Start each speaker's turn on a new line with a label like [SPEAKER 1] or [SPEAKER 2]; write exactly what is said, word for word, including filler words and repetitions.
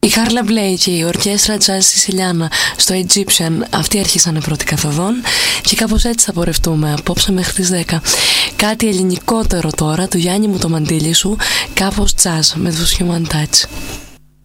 [SPEAKER 1] Η Κάρλα Μπλέι και η ορκέστρα Jazz Siciliana στο Egyptian, αυτοί άρχισαν πρώτη καθοδόν και κάπως έτσι θα πορευτούμε απόψε μέχρι τις δέκα. Κάτι ελληνικότερο τώρα του Γιάννη μου το μαντίλι σου, κάπως jazz με τους Human Touch.